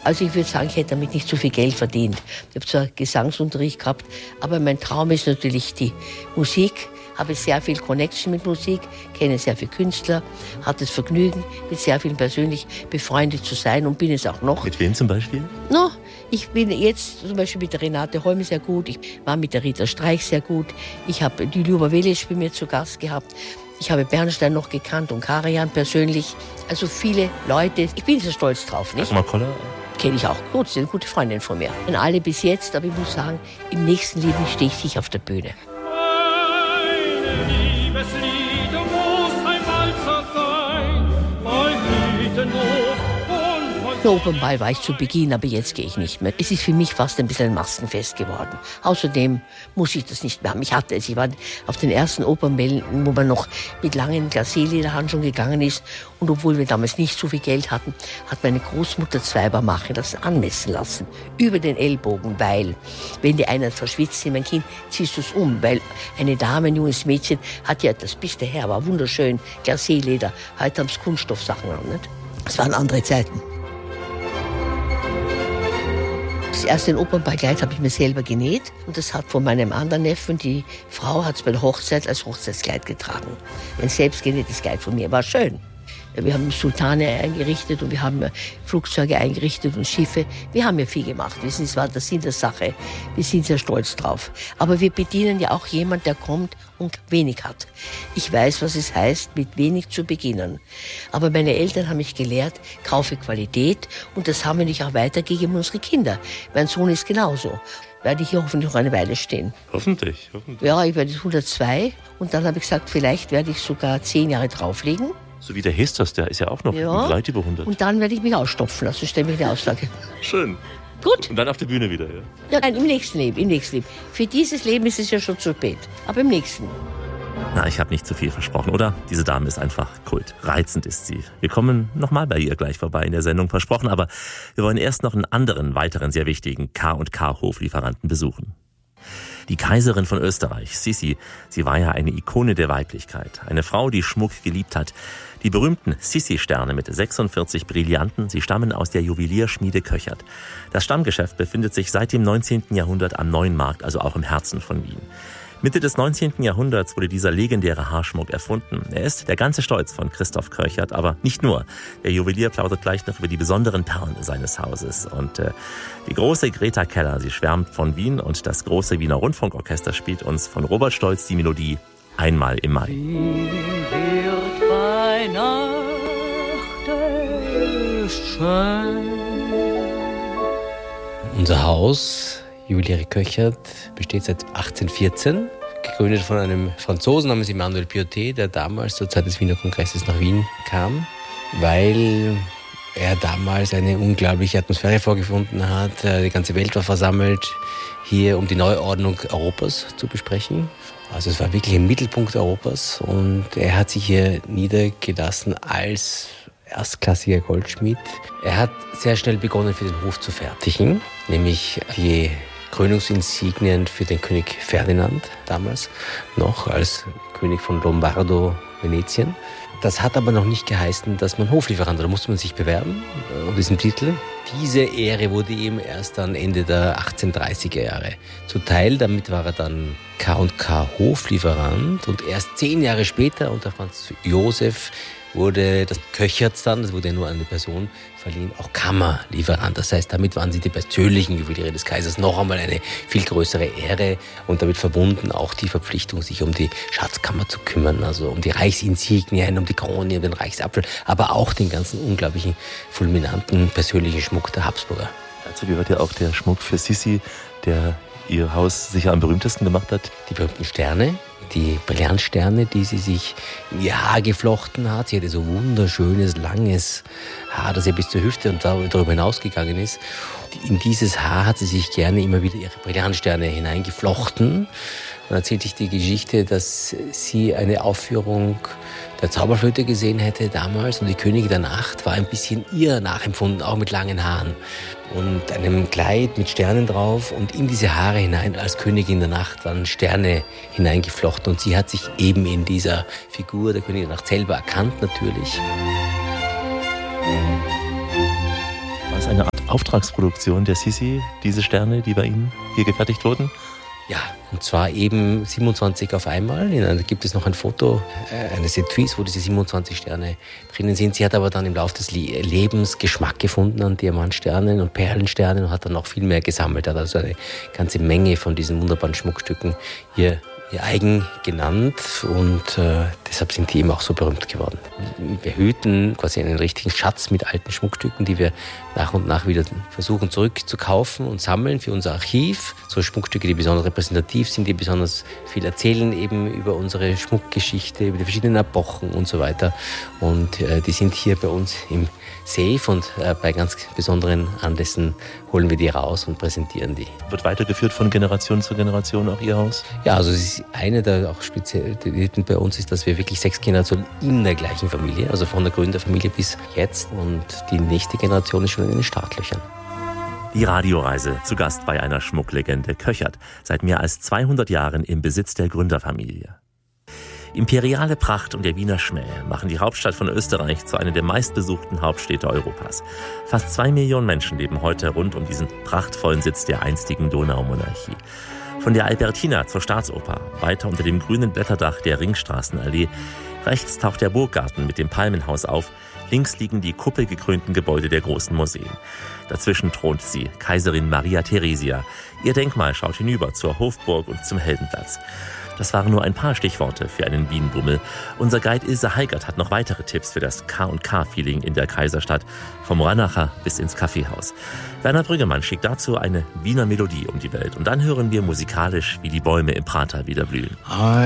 Also ich würde sagen, ich hätte damit nicht so viel Geld verdient. Ich habe zwar Gesangsunterricht gehabt, aber mein Traum ist natürlich die Musik. Habe sehr viel Connection mit Musik, kenne sehr viele Künstler, hatte das Vergnügen, mit sehr vielen persönlich befreundet zu sein und bin es auch noch. Mit wem zum Beispiel? No, ich bin jetzt zum Beispiel mit der Renate Holm sehr gut, ich war mit der Rita Streich sehr gut, ich habe die Ljuba Velic bei mir zu Gast gehabt, ich habe Bernstein noch gekannt und Karajan persönlich, also viele Leute, ich bin sehr stolz drauf. Nicht? Dagmar Koller? Kenne ich auch gut, sie ist eine gute Freundin von mir. Und alle bis jetzt, aber ich muss sagen, im nächsten Leben stehe ich sicher auf der Bühne. Liebeslied muss ein Walzer sein, ein Blütenhof und von... Der Opernball war ich zu Beginn, aber jetzt gehe ich nicht mehr. Es ist für mich fast ein bisschen ein Maskenfest geworden. Außerdem muss ich das nicht mehr haben. Ich hatte es, ich war auf den ersten Opernbällen, wo man noch mit langen Glacé-Lederhandschuhen gegangen ist. Und obwohl wir damals nicht so viel Geld hatten, hat meine Großmutter Zweibermacher das anmessen lassen. Über den Ellbogen, weil, wenn dir einer verschwitzt in mein Kind, ziehst du es um. Weil eine Dame, ein junges Mädchen, hat ja, das bis daher war wunderschön, Glacé-Leder. Heute haben es Kunststoffsachen an, nicht? Das waren andere Zeiten. Das erste Opernballkleid habe ich mir selber genäht und das hat von meinem anderen Neffen, die Frau hat es bei der Hochzeit als Hochzeitskleid getragen. Ein selbstgenähtes Kleid von mir, war schön. Wir haben Sultane eingerichtet und wir haben Flugzeuge eingerichtet und Schiffe. Wir haben ja viel gemacht. Es war der Sinn der Sache. Wir sind sehr stolz drauf. Aber wir bedienen ja auch jemanden, der kommt und wenig hat. Ich weiß, was es heißt, mit wenig zu beginnen. Aber meine Eltern haben mich gelehrt, kaufe Qualität. Und das haben wir nicht auch weitergegeben an unsere Kinder. Mein Sohn ist genauso. Werde ich hier hoffentlich noch eine Weile stehen. Hoffentlich. Ja, ich werde 102. Und dann habe ich gesagt, vielleicht werde ich sogar 10 Jahre drauflegen. So wie der Hestos, der ist ja auch noch weit über 100. Und dann werde ich mich ausstopfen lassen, stelle mich eine Aussage. Schön. Gut. Und dann auf der Bühne wieder, ja? Ja, nein, im nächsten Leben. Für dieses Leben ist es ja schon zu spät. Aber im nächsten. Na, ich habe nicht zu viel versprochen, oder? Diese Dame ist einfach Kult. Reizend ist sie. Wir kommen nochmal bei ihr gleich vorbei in der Sendung, versprochen. Aber wir wollen erst noch einen weiteren sehr wichtigen K&K-Hoflieferanten besuchen. Die Kaiserin von Österreich, Sissi, sie war ja eine Ikone der Weiblichkeit. Eine Frau, die Schmuck geliebt hat. Die berühmten Sissi-Sterne mit 46 Brillanten, sie stammen aus der Juwelierschmiede Köchert. Das Stammgeschäft befindet sich seit dem 19. Jahrhundert am Neuen Markt, also auch im Herzen von Wien. Mitte des 19. Jahrhunderts wurde dieser legendäre Haarschmuck erfunden. Er ist der ganze Stolz von Christoph Köchert, aber nicht nur. Der Juwelier plaudert gleich noch über die besonderen Perlen seines Hauses. Und die große Greta Keller, sie schwärmt von Wien und das große Wiener Rundfunkorchester spielt uns von Robert Stolz die Melodie Einmal im Mai. Wien wird bei Nacht erst schön. Unser Haus, Juweliere Köchert, besteht seit 1814. Gegründet von einem Franzosen namens Emmanuel Piotet, der damals zur Zeit des Wiener Kongresses nach Wien kam, weil er damals eine unglaubliche Atmosphäre vorgefunden hat. Die ganze Welt war versammelt hier, um die Neuordnung Europas zu besprechen. Also es war wirklich im Mittelpunkt Europas und er hat sich hier niedergelassen als erstklassiger Goldschmied. Er hat sehr schnell begonnen, für den Hof zu fertigen, nämlich die Krönungsinsignien für den König Ferdinand, damals noch als König von Lombardo, Venetien. Das hat aber noch nicht geheißen, dass man Hoflieferant war. Da musste man sich bewerben um diesen Titel. Diese Ehre wurde ihm erst dann Ende der 1830er Jahre zuteil. Damit war er dann K&K Hoflieferant und erst 10 Jahre später unter Franz Josef wurde das Köcherts dann, das wurde ja nur an eine Person verliehen, auch Kammerlieferant. Das heißt, damit waren sie die persönlichen Juweliere des Kaisers, noch einmal eine viel größere Ehre und damit verbunden auch die Verpflichtung, sich um die Schatzkammer zu kümmern, also um die Reichsinsignien, um die Krone, um den Reichsapfel, aber auch den ganzen unglaublichen, fulminanten persönlichen Schmuck der Habsburger. Dazu gehört ja auch der Schmuck für Sissi, der ihr Haus sicher am berühmtesten gemacht hat. Die berühmten Sterne, die Brillantsterne, die sie sich in ihr Haar geflochten hat. Sie hatte so wunderschönes, langes Haar, das ja bis zur Hüfte und darüber hinausgegangen ist. In dieses Haar hat sie sich gerne immer wieder ihre Brillantsterne hineingeflochten. Dann erzählte ich die Geschichte, dass sie eine Aufführung der Zauberflöte gesehen hätte damals und die Königin der Nacht war ein bisschen ihr nachempfunden, auch mit langen Haaren und einem Kleid mit Sternen drauf und in diese Haare hinein als Königin der Nacht waren Sterne hineingeflochten und sie hat sich eben in dieser Figur der Königin der Nacht selber erkannt natürlich. das eine Art Auftragsproduktion der Sisi, diese Sterne, die bei Ihnen hier gefertigt wurden? Ja, und zwar eben 27 auf einmal. Da gibt es noch ein Foto eines Etuis, wo diese 27 Sterne drinnen sind. Sie hat aber dann im Laufe des Lebens Geschmack gefunden an Diamantsternen und Perlensternen und hat dann noch viel mehr gesammelt. Hat also eine ganze Menge von diesen wunderbaren Schmuckstücken ihr eigen genannt und deshalb sind die eben auch so berühmt geworden. Wir hüten quasi einen richtigen Schatz mit alten Schmuckstücken, die wir nach und nach wieder versuchen zurückzukaufen und sammeln für unser Archiv. So Schmuckstücke, die besonders repräsentativ sind, die besonders viel erzählen eben über unsere Schmuckgeschichte, über die verschiedenen Epochen und so weiter. Und die sind hier bei uns im Safe und bei ganz besonderen Anlässen holen wir die raus und präsentieren die. Wird weitergeführt von Generation zu Generation auch Ihr Haus? Ja, also es ist eine der auch Spezialitäten bei uns ist, dass wir wirklich 6 Generationen in der gleichen Familie, also von der Gründerfamilie bis jetzt und die nächste Generation ist schon in den Startlöchern. Die Radioreise zu Gast bei einer Schmucklegende Köchert, seit mehr als 200 Jahren im Besitz der Gründerfamilie. Imperiale Pracht und der Wiener Schmäh machen die Hauptstadt von Österreich zu einer der meistbesuchten Hauptstädte Europas. Fast 2 Millionen Menschen leben heute rund um diesen prachtvollen Sitz der einstigen Donaumonarchie. Von der Albertina zur Staatsoper, weiter unter dem grünen Blätterdach der Ringstraßenallee. Rechts taucht der Burggarten mit dem Palmenhaus auf, links liegen die kuppelgekrönten Gebäude der großen Museen. Dazwischen thront sie, Kaiserin Maria Theresia. Ihr Denkmal schaut hinüber zur Hofburg und zum Heldenplatz. Das waren nur ein paar Stichworte für einen Wien-Bummel. Unser Guide Ilse Heigert hat noch weitere Tipps für das K&K-Feeling in der Kaiserstadt, vom Ranacher bis ins Kaffeehaus. Werner Brüggemann schickt dazu eine Wiener Melodie um die Welt. Und dann hören wir musikalisch, wie die Bäume im Prater wieder blühen.